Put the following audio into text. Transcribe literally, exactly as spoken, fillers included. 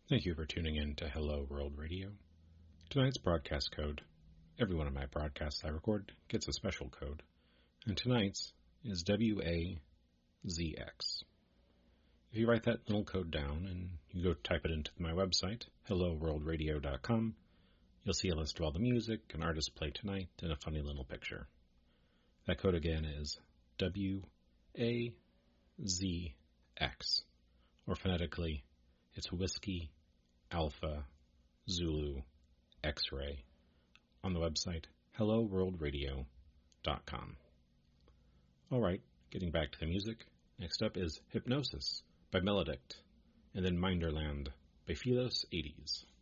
Thank you for tuning in to Hello World Radio. Tonight's broadcast code, every one of my broadcasts I record gets a special code, and tonight's is W A Z X. If you write that little code down and you go type it into my website, hello world radio dot com, you'll see a list of all the music and artists played tonight and a funny little picture. That code again is W A Z X, or phonetically, it's Whiskey Alpha Zulu X-Ray on the website hello world radio dot com. Alright, getting back to the music, next up is Hypnosis by Melodict, and then Minderland by Philos eighties.